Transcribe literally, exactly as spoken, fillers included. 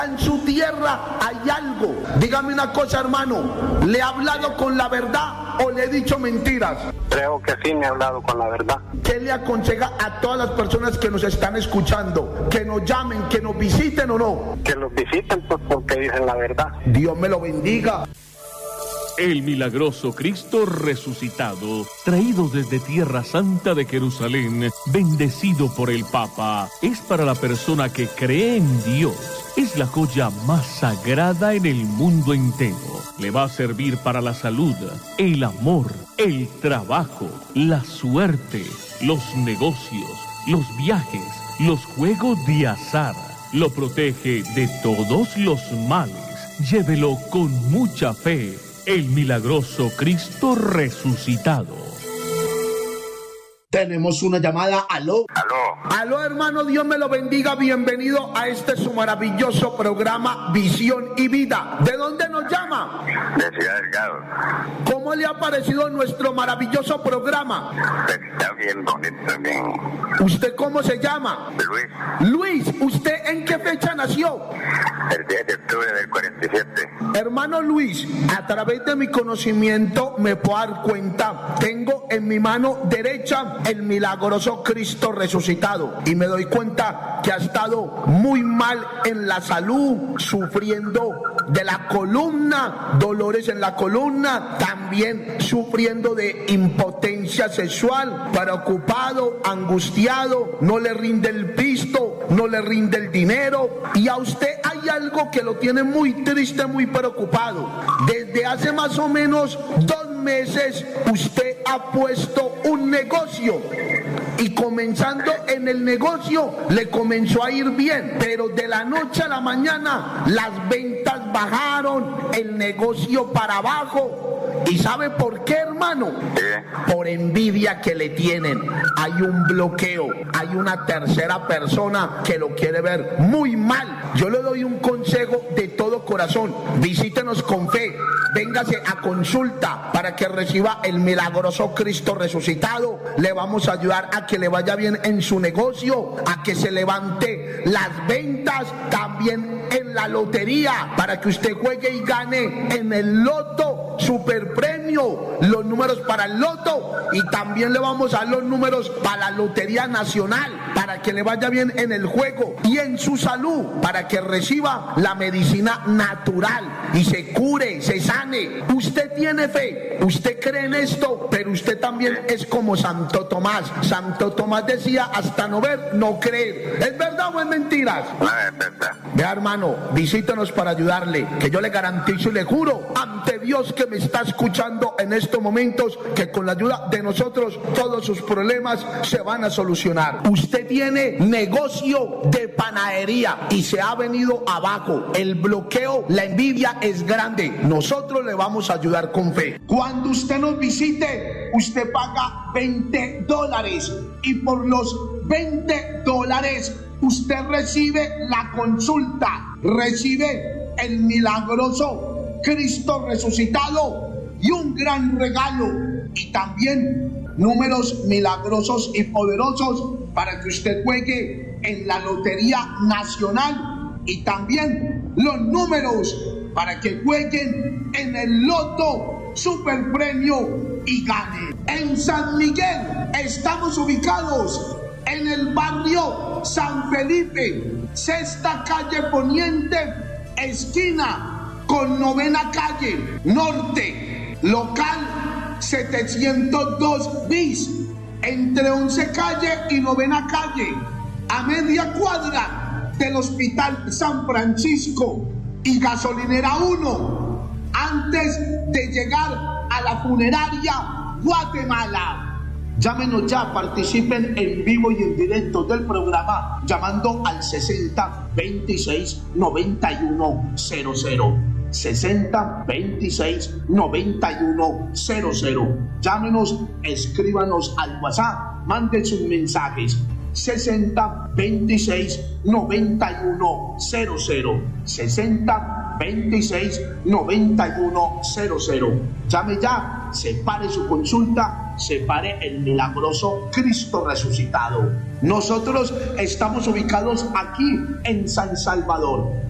En su tierra hay algo. Dígame una cosa, hermano. ¿Le he hablado con la verdad o le he dicho mentiras? Creo que sí me he hablado con la verdad. ¿Qué le aconseja a todas las personas que nos están escuchando? ¿Que nos llamen, que nos visiten o no? Que los visiten, pues, porque dicen la verdad. Dios me lo bendiga. El milagroso Cristo resucitado, traído desde Tierra Santa de Jerusalén, bendecido por el Papa, es para la persona que cree en Dios. Es la joya más sagrada en el mundo entero. Le va a servir para la salud, el amor, el trabajo, la suerte, los negocios, los viajes, los juegos de azar. Lo protege de todos los males. Llévelo con mucha fe. El milagroso Cristo resucitado. Tenemos una llamada. Aló. Aló. Aló, hermano, Dios me lo bendiga. Bienvenido a este su maravilloso programa Visión y Vida. ¿De dónde nos llama? De Ciudad Delgado. ¿Cómo le ha parecido nuestro maravilloso programa? Está bien bonito, bien. ¿Usted cómo se llama? Luis. Luis, ¿usted en qué fecha nació? El diez de octubre del cuarenta y siete. Hermano Luis, a través de mi conocimiento me puedo dar cuenta. Tengo en mi mano derecha el milagroso Cristo resucitado y me doy cuenta que ha estado muy mal en la salud, sufriendo de la columna, dolores en la columna, también sufriendo de impotencia sexual, preocupado, angustiado, no le rinde el pisto, no le rinde el dinero, y a usted hay algo que lo tiene muy triste, muy preocupado. Desde hace más o menos dos meses usted ha puesto un negocio y comenzando en el negocio le comenzó a ir bien, pero de la noche a la mañana las ventas bajaron, el negocio para abajo. ¿Y sabe por qué, hermano? Por envidia que le tienen. Hay un bloqueo, hay una tercera persona que lo quiere ver muy mal. Yo le doy un consejo de todo corazón: visítenos con fe, véngase a consulta para que reciba el milagroso Cristo resucitado. Le vamos a ayudar a que le vaya bien en su negocio, a que se levante las ventas, también en la lotería, para que usted juegue y gane en el loto, super premio, los números para el loto, y también le vamos a dar los números para la Lotería Nacional, para que le vaya bien en el juego y en su salud, para que reciba la medicina natural y se cure, se sane. Usted tiene fe, usted cree en esto, pero usted también es como Santo Tomás. Santo Tomás decía: hasta no ver, no creer. ¿Es verdad o es mentiras? No, es verdad. Vea, hermano, visítenos para ayudarle, que yo le garantizo y le juro ante Dios que me está escuchando en estos momentos, que con la ayuda de nosotros todos sus problemas se van a solucionar. Usted tiene negocio de panadería y se ha venido abajo, el bloqueo, la envidia es grande. Nosotros le vamos a ayudar con fe. Cuando usted nos visite, usted paga veinte dólares y por los veinte dólares usted recibe la consulta, recibe el milagroso Cristo resucitado y un gran regalo, y también números milagrosos y poderosos para que usted juegue en la Lotería Nacional, y también los números para que jueguen en el loto super premio y gane. En San Miguel estamos ubicados en el barrio San Felipe, sexta calle poniente, esquina con novena calle norte, local setecientos dos bis, entre once calle y novena calle, a media cuadra del Hospital San Francisco y gasolinera uno, antes de llegar a la funeraria Guatemala. Llámenos ya, participen en vivo y en directo del programa llamando al sesenta veintiséis noventa y uno cero cero. sesenta veintiséis noventa y uno cero cero. Llámenos, escríbanos al WhatsApp, manden sus mensajes. sesenta veintiséis noventa y uno cero cero. sesenta veintiséis noventa y uno cero cero. Llame ya, separe su consulta, separe el milagroso Cristo resucitado. Nosotros estamos ubicados aquí en San Salvador.